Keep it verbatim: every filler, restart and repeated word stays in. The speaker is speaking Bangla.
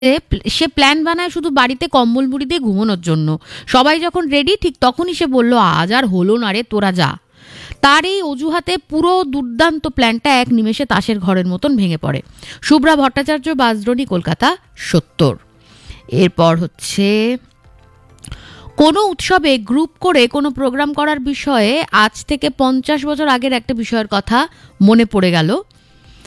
সে প্ল্যান বানায় শুধু বাড়িতে কম্বল মুড়ি দিয়ে ঘুমানোর জন্য। সবাই যখন রেডি ঠিক তখনই সে বলল, আজ আর হলো না রে, তোরা যা। তার এই অজুহাতে পুরো দুর্দান্ত প্ল্যানটা এক নিমেষে তাসের ঘরের মতন ভেঙে পড়ে। শুভ্রা ভট্টাচার্য, বাঁশদ্রোণী, কলকাতা সত্তর। এরপর হচ্ছে কোনো উৎসবে গ্রুপ করে কোনো প্রোগ্রাম করার বিষয়ে আজ থেকে পঞ্চাশ বছর আগের একটা বিষয়ের কথা মনে পড়ে গেল।